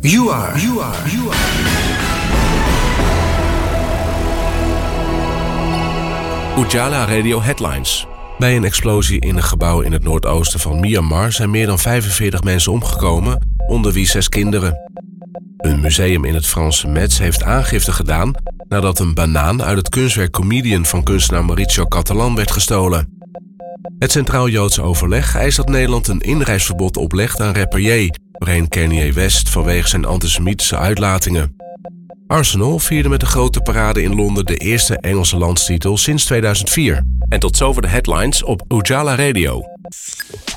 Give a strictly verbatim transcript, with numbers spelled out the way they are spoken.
You are. You are. You are. Ujala Radio Headlines. Bij een explosie in een gebouw in het noordoosten van Myanmar zijn meer dan vijfenveertig mensen omgekomen, onder wie zes kinderen. Een museum in het Franse Metz heeft aangifte gedaan nadat een banaan uit het kunstwerk Comedian van kunstenaar Mauricio Catalan werd gestolen. Het Centraal Joodse Overleg eist dat Nederland een inreisverbod oplegt aan rapper Ye, doorheen Kanye West vanwege zijn antisemitische uitlatingen. Arsenal vierde met een grote parade in Londen de eerste Engelse landstitel sinds tweeduizend vier. En tot zover de headlines op Ujala Radio.